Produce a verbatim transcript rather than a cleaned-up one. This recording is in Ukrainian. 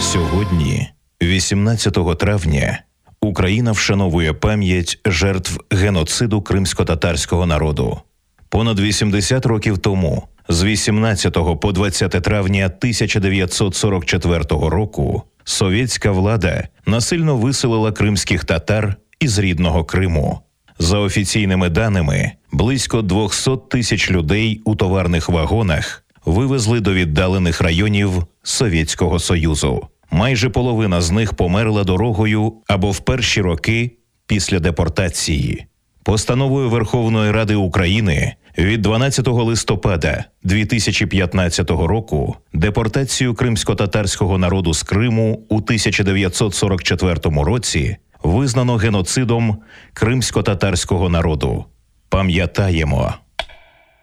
Сьогодні, вісімнадцятого травня, Україна вшановує пам'ять жертв геноциду кримсько-татарського народу. Понад вісімдесят років тому, з вісімнадцятого по двадцяте травня тисяча дев'ятсот сорок четвертого року, совєтська влада насильно виселила кримських татар із рідного Криму. За офіційними даними, близько двісті тисяч людей у товарних вагонах вивезли до віддалених районів Совєтського Союзу. Майже половина з них померла дорогою або в перші роки після депортації. Постановою Верховної Ради України від дванадцятого листопада дві тисячі п'ятнадцятого року депортацію кримсько-татарського народу з Криму у тисяча дев'ятсот сорок четвертому році визнано геноцидом кримсько-татарського народу. Пам'ятаємо.